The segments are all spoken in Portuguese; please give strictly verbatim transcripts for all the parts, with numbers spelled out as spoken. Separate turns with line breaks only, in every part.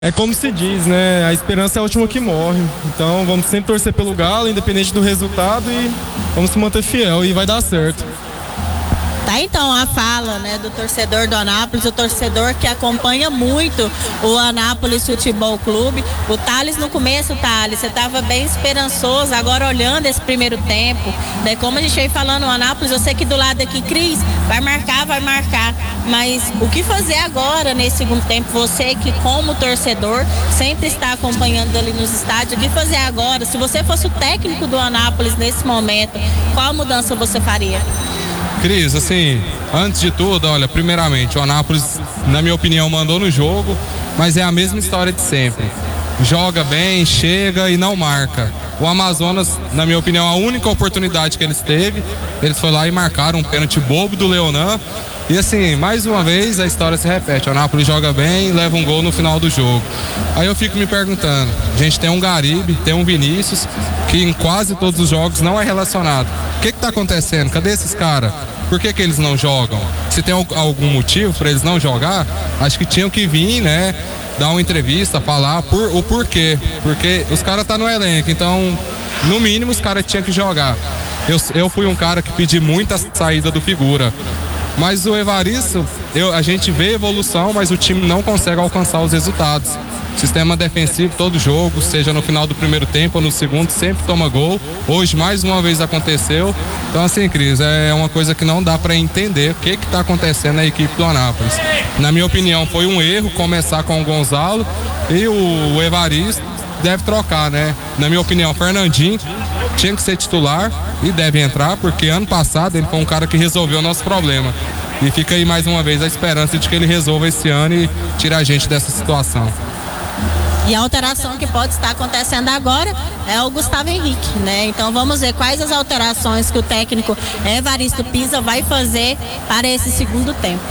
É como se diz, né? A esperança é a última que morre. Então vamos sempre torcer pelo Galo, independente do resultado, e vamos se manter fiel e vai dar certo.
Tá, então, a fala, né, do torcedor do Anápolis, o torcedor que acompanha muito o Anápolis Futebol Clube. O Thales, no começo, Thales, você estava bem esperançoso, agora olhando esse primeiro tempo, né, como a gente veio falando, o Anápolis, eu sei que do lado aqui, Cris, vai marcar, vai marcar, mas o que fazer agora nesse segundo tempo? Você que, como torcedor, sempre está acompanhando ali nos estádios, o que fazer agora? Se você fosse o técnico do Anápolis nesse momento, qual mudança você faria?
Cris, assim, antes de tudo, olha, primeiramente, o Anápolis, na minha opinião, mandou no jogo, mas é a mesma história de sempre. Joga bem, chega e não marca. O Amazonas, na minha opinião, a única oportunidade que eles teve, eles foram lá e marcaram um pênalti bobo do Leonan. E assim, mais uma vez a história se repete. O Anápolis joga bem e leva um gol no final do jogo. Aí eu fico me perguntando, a gente tem um Garibe, tem um Vinícius, que em quase todos os jogos não é relacionado. O que que tá acontecendo? Cadê esses caras? Por que que eles não jogam? Se tem algum motivo para eles não jogar, acho que tinham que vir, né? Dar uma entrevista, falar por, o porquê. Porque os caras tá no elenco, então, no mínimo, os caras tinham que jogar. Eu, eu fui um cara que pedi muita saída do Figura. Mas o Evaristo, eu, a gente vê evolução, mas o time não consegue alcançar os resultados. Sistema defensivo todo jogo, seja no final do primeiro tempo ou no segundo, sempre toma gol. Hoje mais uma vez aconteceu. Então assim, Cris, é uma coisa que não dá para entender o que que tá acontecendo na equipe do Anápolis. Na minha opinião, foi um erro começar com o Gonzalo e o, o Evaristo deve trocar, né? Na minha opinião, Fernandinho tinha que ser titular e deve entrar, porque ano passado ele foi um cara que resolveu o nosso problema. E fica aí mais uma vez a esperança de que ele resolva esse ano e tire a gente dessa situação.
E a alteração que pode estar acontecendo agora é o Gustavo Henrique, né? Então vamos ver quais as alterações que o técnico Evaristo Pisa vai fazer para esse segundo tempo.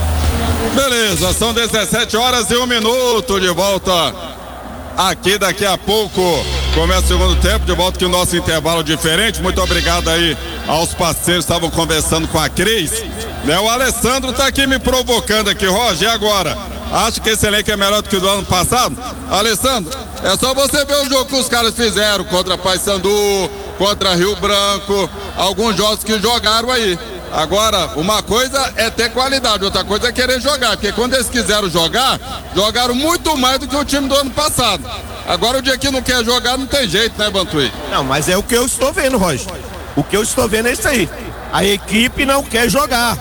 Beleza, são dezessete horas e um minuto, de volta aqui. Daqui a pouco começa o segundo tempo, de volta aqui o nosso intervalo diferente. Muito obrigado aí aos parceiros que estavam conversando com a Cris, né? O Alessandro tá aqui me provocando aqui. Roger, e agora? Acha que esse elenco é melhor do que o do ano passado? Alessandro, é só você ver o jogo que os caras fizeram contra Paysandu, contra Rio Branco, alguns jogos que jogaram aí. Agora, uma coisa é ter qualidade, outra coisa é querer jogar, porque quando eles quiseram jogar, jogaram muito mais do que o time do ano passado. Agora o dia que não quer jogar não tem jeito, né, Bantuí?
Não, mas é o que eu estou vendo, Roger. O que eu estou vendo é isso aí. A equipe não quer jogar.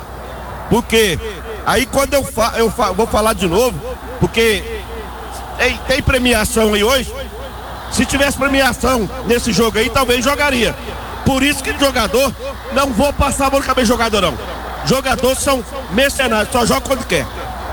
Por quê? Aí quando eu, fa eu fa vou falar de novo, porque tem, tem premiação aí hoje. Se tivesse premiação nesse jogo aí, talvez jogaria. Por isso que jogador, não vou passar a mão no cabelo de jogador não. Jogadores são mercenários, só joga quando quer.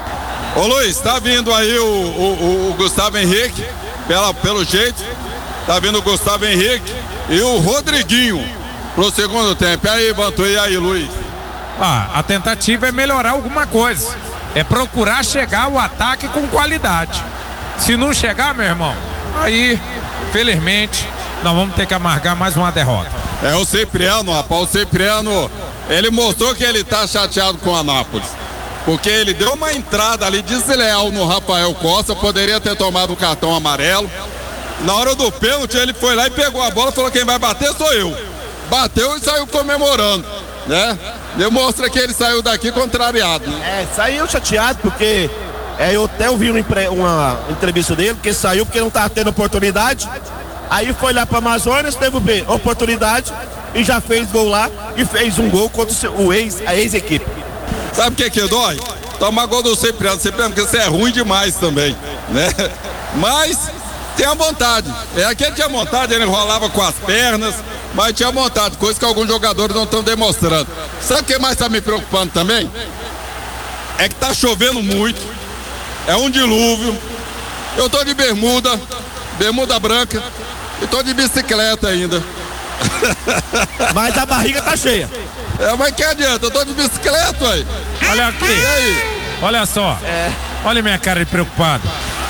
Ô Luiz, tá vindo aí o, o, o Gustavo Henrique, pela, pelo jeito, tá vindo o Gustavo Henrique e o Rodriguinho pro segundo tempo. E aí, Bantuí, e aí, Luiz?
Ah, a tentativa é melhorar alguma coisa. É procurar chegar ao ataque com qualidade. Se não chegar, meu irmão, aí, felizmente, nós vamos ter que amargar mais uma derrota.
É o Cipriano, rapaz, o Cipriano, ele mostrou que ele tá chateado com o Anápolis. Porque ele deu uma entrada ali desleal no Rafael Costa, poderia ter tomado o cartão amarelo. Na hora do pênalti, ele foi lá e pegou a bola e falou: quem vai bater sou eu. Bateu e saiu comemorando, né? Demonstra que ele saiu daqui contrariado, né?
É, saiu chateado porque é, eu até ouvi uma, uma entrevista dele, que saiu porque não estava tendo oportunidade. Aí foi lá para Amazonas, teve a oportunidade e já fez gol lá e fez um gol contra o ex, a ex-equipe.
Sabe o que que dói? Tomar gol do Cipriano, Cipriano, porque você é ruim demais também, né? Mas tem a vontade. É aquele tinha vontade, ele rolava com as pernas, mas tinha vontade, coisa que alguns jogadores não estão demonstrando. Sabe o que mais está me preocupando também? É que tá chovendo muito, é um dilúvio. Eu tô de bermuda, bermuda branca, e tô de bicicleta ainda.
Mas a barriga tá cheia.
É, mas que adianta? Eu tô de bicicleta aí.
Olha aqui.
E aí?
Olha só.
É.
Olha minha cara de preocupado.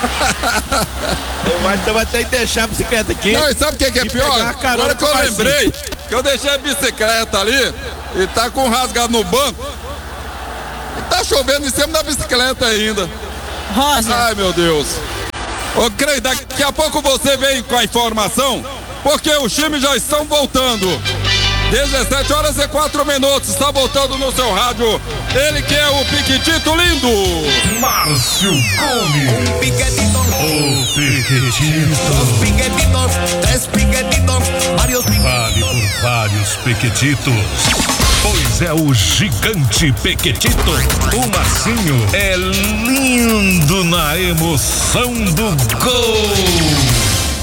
Eu acho que eu vou ter que deixar a bicicleta aqui.
Não, e sabe o que, que é pior? Agora que eu lembrei que eu deixei a bicicleta ali e tá com um rasgado no banco. E tá chovendo em cima da bicicleta ainda.
Roger.
Ai, meu Deus. Ô, Crei, daqui a pouco você vem com a informação, porque os times já estão voltando. dezessete horas e quatro minutos, está voltando no seu rádio. Ele que é o Piquetito lindo.
Márcio Gomes.
Un piquetito,
O Piquetito.
dos piquetitos, tres piquetitos, varios piquetitos.
Vale por vários Piquetitos. Pois é o gigante Piquetito. O Marcinho é lindo na emoção do gol.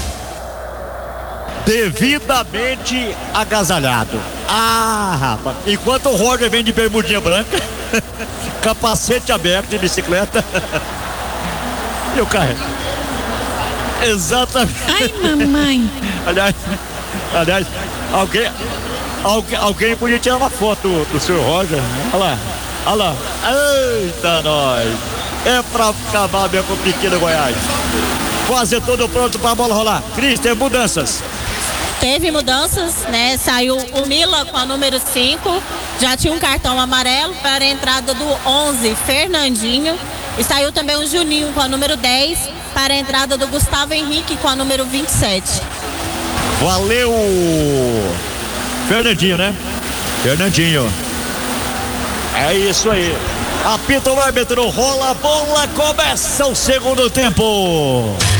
Devidamente agasalhado. Ah, rapaz. Enquanto o Roger vem de bermudinha branca, capacete aberto de bicicleta. E o carro. Exatamente.
Ai, mamãe.
Aliás, aliás, alguém, alguém, alguém podia tirar uma foto do, do senhor Roger. Né? Olha lá, olha lá. Eita, nós. É pra acabar mesmo com o pequeno Goiás. Quase todo pronto pra bola rolar. Cris, tem mudanças.
Teve mudanças, né? Saiu o Mila com a número cinco, já tinha um cartão amarelo para a entrada do onze, Fernandinho. E saiu também o Juninho com a número dez para a entrada do Gustavo Henrique com a número vinte e sete.
Valeu! Fernandinho, né? Fernandinho. É isso aí. Apita o árbitro, rola a bola, começa o segundo tempo.